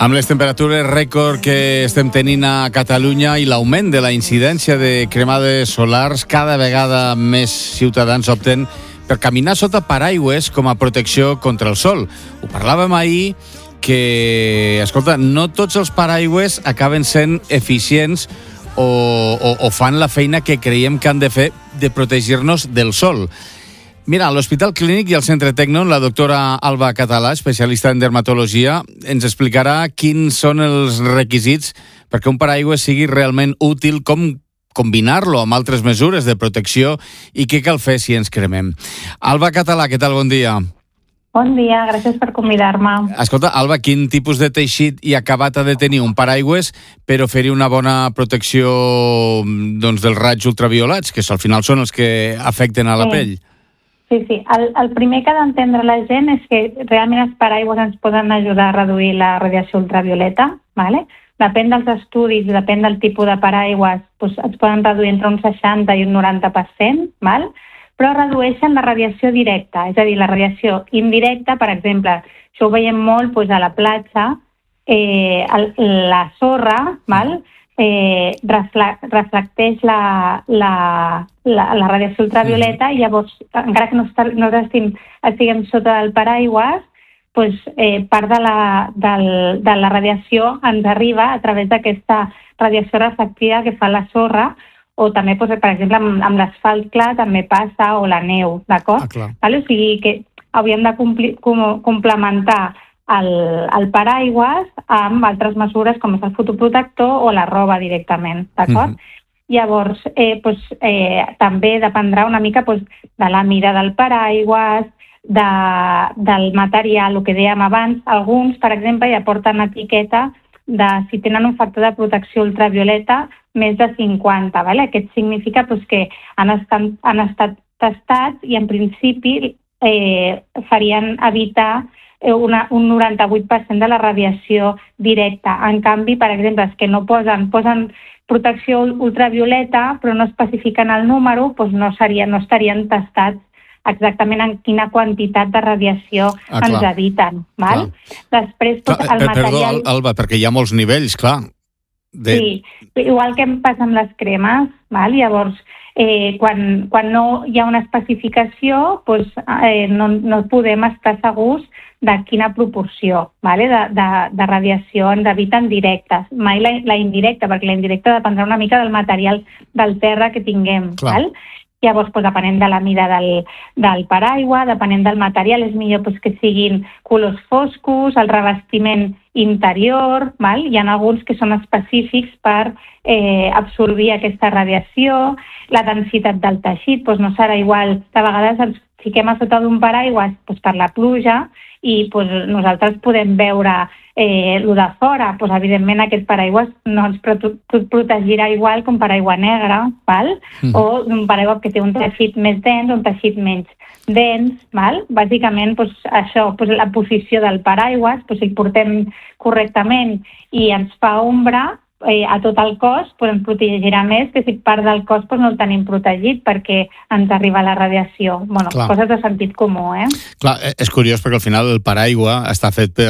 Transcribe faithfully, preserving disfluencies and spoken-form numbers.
Amb les temperatures rècord que estem tenint a Catalunya i l'augment de la incidència de cremades solars, cada vegada més ciutadans opten per caminar sota paraigües com a protecció contra el sol. Ho parlàvem ahir que, escolta, no tots els paraigües acaben sent eficients o, o, o fan la feina que creiem que han de fer de protegir-nos del sol. Mira, a l'Hospital Clínic i al Centre Tecnon, la doctora Alba Català, especialista en dermatologia, ens explicarà quins són els requisits perquè un paraigua sigui realment útil, com combinar-lo amb altres mesures de protecció i què cal fer si ens cremem. Alba Català, què tal? Bon dia. Bon dia, gràcies per convidar-me. Escolta, Alba, quin tipus de teixit i acabat ha de tenir un paraigües per oferir una bona protecció doncs, dels raigs ultraviolats, que al final són els que afecten a la Sí. pell? Sí, sí. El, el primer que ha d'entendre la gent és que realment els paraigües ens poden ajudar a reduir la radiació ultravioleta, ¿vale? Depèn dels estudis, depèn del tipus de paraigües, doncs es poden reduir entre un seixanta i un noranta per cent, ¿vale? Però redueixen la radiació directa, és a dir, la radiació indirecta, per exemple, això ho veiem molt doncs, a la platja, eh, el, la sorra, ¿vale? Eh, reflecteix la, la, la, la radiació ultravioleta i llavors, encara que no, està, no estiguem, estiguem sota del paraigües, doncs, eh, part de la, del, de la radiació ens arriba a través d'aquesta radiació reflectiva que fa la sorra, o també, doncs, per exemple, amb, amb l'asfalt clar també passa, o la neu, d'acord? Ah, vale? O sigui que hauríem de compli, com, complementar el, el paraigües amb altres mesures com és el fotoprotector o la roba directament, d'acord? Uh-huh. Llavors, eh, doncs, eh, també dependrà una mica doncs, de la mida del paraigües, de, del material, el que dèiem abans. Alguns, per exemple, ja porten etiqueta de si tenen un factor de protecció ultravioleta més de cinquanta. Vale? Aquest significa doncs, que han estat, han estat testats i en principi eh, farien evitar Una, un noranta-vuit per cent de la radiació directa. En canvi, per exemple, els que no posen, posen protecció ultravioleta però no especifiquen el número, doncs no, seria, no estarien testats exactament en quina quantitat de radiació ah, ens eviten. Val? Després, doncs, clar, el material... Perdó, Alba, perquè hi ha molts nivells, clar. De... Sí, igual que passa amb les cremes, val? Llavors, eh, quan, quan no hi ha una especificació, doncs, eh, no, no podem estar segurs de quina proporció, vale? de, de, de radiació ens eviten directes. Mai la, la indirecta, perquè la indirecta dependrà una mica del material del terra que tinguem. Val? Llavors, doncs, depenent de la mida del, del paraigua, depenent del material, és millor doncs, que siguin colors foscos, el revestiment interior, val? Hi ha alguns que són específics per eh, absorbir aquesta radiació, la densitat del teixit doncs, no serà igual. De vegades ens fiquem a sota d'un paraigua doncs, per la pluja i doncs, nosaltres podem veure eh, el de fora. Doncs, evidentment, aquest paraigua no ens protegirà igual que un paraigua negre, val? Mm. O un paraigua que té un teixit més dens o un teixit menys dens. Val? Bàsicament, doncs, això, doncs, la posició del paraigua, doncs, si portem correctament i ens fa ombra, Eh, a tot el cos pues, ens protegirà més que si part del cos pues, no el tenim protegit perquè ens arriba la radiació. Bueno, Clar. Coses de sentit comú, eh? Clar, és curiós perquè al final el paraigua està fet per